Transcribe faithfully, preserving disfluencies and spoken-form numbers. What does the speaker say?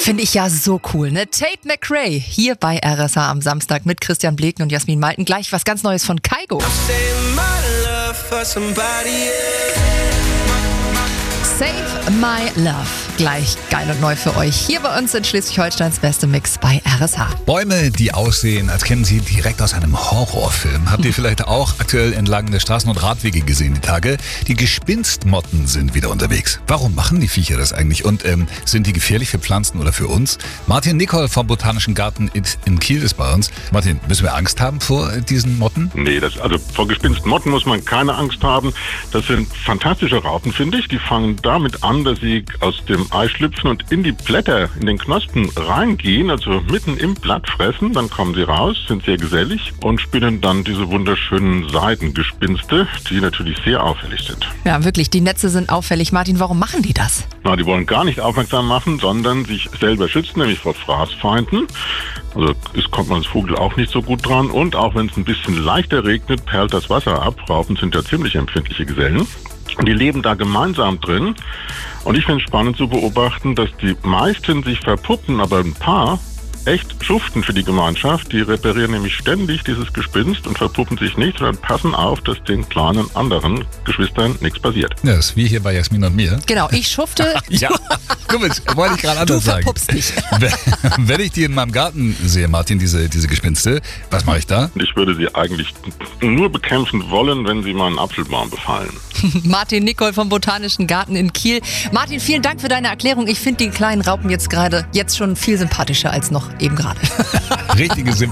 Finde ich ja so cool, ne? Tate McRae hier bei R S H am Samstag mit Christian Bleken und Jasmin Malten. Gleich was ganz Neues von Kygo. Save My Love. Gleich geil und neu für euch. Hier bei uns in Schleswig-Holsteins beste Mix bei R S H. Bäume, die aussehen, als kämen sie direkt aus einem Horrorfilm. Habt ihr vielleicht auch aktuell entlang der Straßen und Radwege gesehen die Tage? Die Gespinstmotten sind wieder unterwegs. Warum machen die Viecher das eigentlich? Und ähm, sind die gefährlich für Pflanzen oder für uns? Martin Nicol vom Botanischen Garten in Kiel ist bei uns. Martin, müssen wir Angst haben vor diesen Motten? Nee, das, also vor Gespinstmotten muss man keine Angst haben. Das sind fantastische Raupen, finde ich. Die fangen damit an, dass sie aus dem Ei schlüpfen und in die Blätter, in den Knospen reingehen, also mitten im Blatt fressen. Dann kommen sie raus, sind sehr gesellig und spinnen dann diese wunderschönen Seidengespinste, die natürlich sehr auffällig sind. Ja, wirklich, die Netze sind auffällig. Martin, warum machen die das? Na, die wollen gar nicht aufmerksam machen, sondern sich selber schützen, nämlich vor Fraßfeinden. Also es kommt man als Vogel auch nicht so gut dran. Und auch wenn es ein bisschen leichter regnet, perlt das Wasser ab. Raupen sind ja ziemlich empfindliche Gesellen. Und die leben da gemeinsam drin. Und ich finde es spannend zu beobachten, dass die meisten sich verpuppen, aber ein paar echt schuften für die Gemeinschaft. Die reparieren nämlich ständig dieses Gespinst und verpuppen sich nicht, sondern passen auf, dass den kleinen anderen Geschwistern nichts passiert. Ja, das ist wie hier bei Jasmin und mir. Genau, ich schufte. Ja, komisch, wollte ich gerade anders sagen. Du verpuppst dich. Wenn ich die in meinem Garten sehe, Martin, diese, diese Gespinste, was mache ich da? Ich würde sie eigentlich nur bekämpfen wollen, wenn sie mal einen Apfelbaum befallen. Martin Nicol vom Botanischen Garten in Kiel. Martin, vielen Dank für deine Erklärung. Ich finde die kleinen Raupen jetzt gerade jetzt schon viel sympathischer als noch eben gerade. Richtige